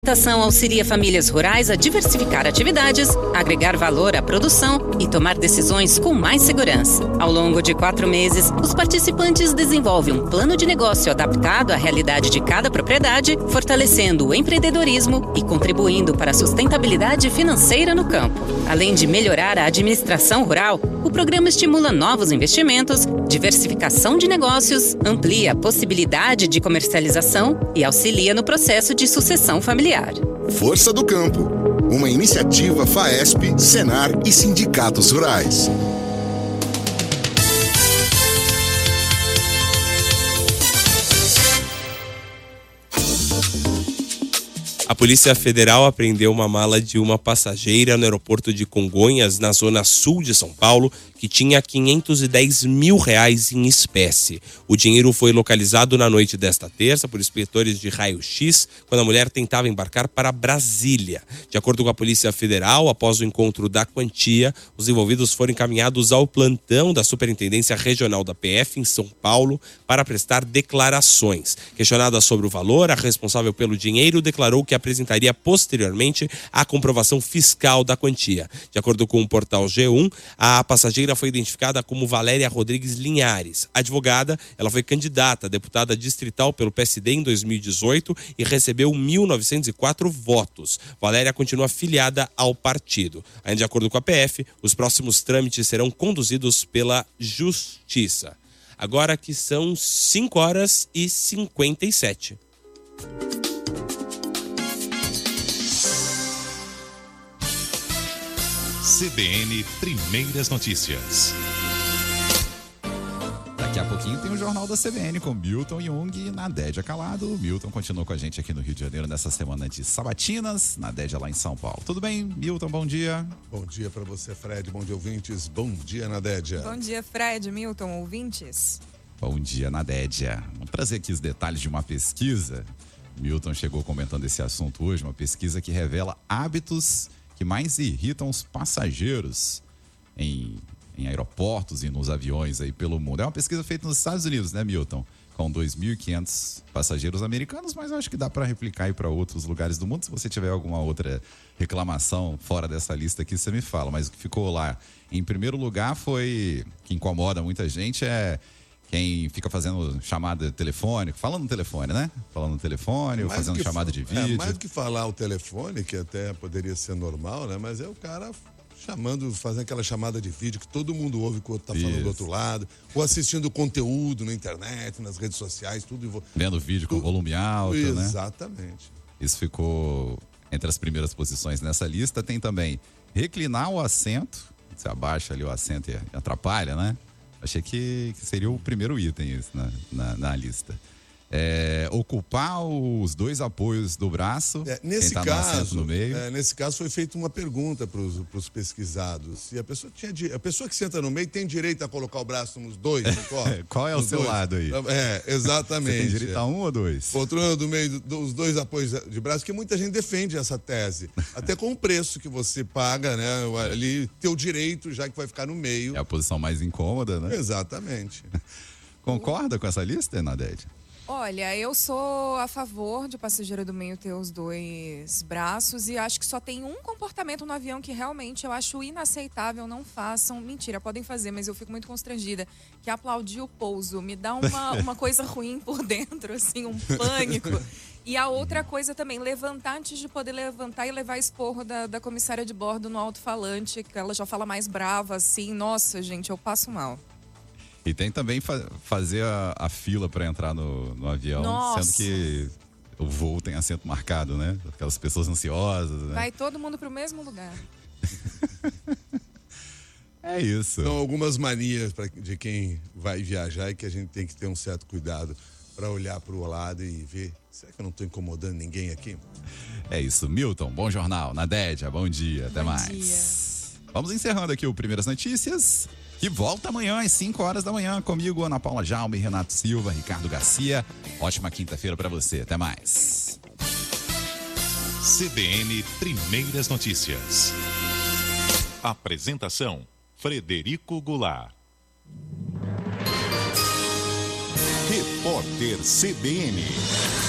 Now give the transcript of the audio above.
A ação auxilia famílias rurais a diversificar atividades, agregar valor à produção e tomar decisões com mais segurança. Ao longo de 4 meses, os participantes desenvolvem um plano de negócio adaptado à realidade de cada propriedade, fortalecendo o empreendedorismo e contribuindo para a sustentabilidade financeira no campo. Além de melhorar a administração rural, o programa estimula novos investimentos, diversificação de negócios, amplia a possibilidade de comercialização e auxilia no processo de sucessão familiar. Força do Campo, uma iniciativa FAESP, Senar e sindicatos rurais. A Polícia Federal apreendeu uma mala de uma passageira no aeroporto de Congonhas, na zona sul de São Paulo, que tinha R$510 mil em espécie. O dinheiro foi localizado na noite desta terça por inspetores de raio-x, quando a mulher tentava embarcar para Brasília. De acordo com a Polícia Federal, após o encontro da quantia, os envolvidos foram encaminhados ao plantão da Superintendência Regional da PF em São Paulo para prestar declarações. Questionada sobre o valor, a responsável pelo dinheiro declarou que apresentaria posteriormente a comprovação fiscal da quantia. De acordo com o portal G1, a passageira foi identificada como Valéria Rodrigues Linhares. Advogada, ela foi candidata a deputada distrital pelo PSD em 2018 e recebeu 1.904 votos. Valéria continua afiliada ao partido. Ainda de acordo com a PF, os próximos trâmites serão conduzidos pela Justiça. Agora que são 5h57. CBN Primeiras Notícias. Daqui a pouquinho tem o Jornal da CBN com Milton Jung e Nadédia Calado. O Milton continua com a gente aqui no Rio de Janeiro nessa semana de sabatinas, Nadédia lá em São Paulo. Tudo bem, Milton? Bom dia. Bom dia para você, Fred. Bom dia, ouvintes. Bom dia, Nadédia. Bom dia, Fred, Milton, ouvintes. Bom dia, Nadédia. Vamos trazer aqui os detalhes de uma pesquisa. Milton chegou comentando esse assunto hoje, uma pesquisa que revela hábitos que mais irritam os passageiros em aeroportos e nos aviões aí pelo mundo. É uma pesquisa feita nos Estados Unidos, né, Milton? Com 2.500 passageiros americanos, mas eu acho que dá para replicar aí para outros lugares do mundo. Se você tiver alguma outra reclamação fora dessa lista aqui, você me fala. Mas o que ficou lá em primeiro lugar foi, que incomoda muita gente, é quem fica fazendo chamada telefônica, falando no telefone, né? Falando no telefone, ou fazendo chamada de vídeo. Mais do que falar o telefone, que até poderia ser normal, né? Mas é o cara chamando, fazendo aquela chamada de vídeo que todo mundo ouve o que o outro tá falando do outro lado, ou assistindo conteúdo na internet, nas redes sociais, tudo. Vendo vídeo com volume alto, né? Exatamente. Isso ficou entre as primeiras posições nessa lista. Tem também reclinar o assento, você abaixa ali o assento e atrapalha, né? Achei que seria o primeiro item esse na lista. Ocupar os 2 apoios do braço, nesse quem tá no assento no meio. Nesse caso foi feita uma pergunta para os pesquisados. E a pessoa que senta no meio tem direito a colocar o braço nos 2, Qual é o seu lado aí? Exatamente. Você tem direito a 1 ou 2? Poltrona do meio dos 2 apoios de braço, porque muita gente defende essa tese. Até com o preço que você paga, né? Ali, teu direito, já que vai ficar no meio. É a posição mais incômoda, né? Exatamente. Concorda com essa lista, Nadédia? Olha, eu sou a favor de passageiro do meio ter os 2 braços e acho que só tem um comportamento no avião que realmente eu acho inaceitável, não façam. Mentira, podem fazer, mas eu fico muito constrangida, que é aplaudir o pouso. Me dá uma coisa ruim por dentro, assim, um pânico. E a outra coisa também, levantar antes de poder levantar e levar esporro da comissária de bordo no alto-falante, que ela já fala mais brava, assim. Nossa, gente, eu passo mal. E tem também fazer a fila para entrar no avião, Nossa. Sendo que o voo tem assento marcado, né? Aquelas pessoas ansiosas, né? Vai todo mundo pro mesmo lugar. É isso. São algumas manias de quem vai viajar e que a gente tem que ter um certo cuidado para olhar para o lado e ver, será que eu não estou incomodando ninguém aqui? É isso, Milton, bom jornal. Nadédia, bom dia, até mais. Dia. Vamos encerrando aqui o Primeiras Notícias, que volta amanhã às 5h da manhã comigo, Ana Paula Jaume, Renato Silva, Ricardo Garcia. Ótima quinta-feira para você, até mais. CBN Primeiras Notícias. Apresentação: Frederico Goulart. Repórter CBN.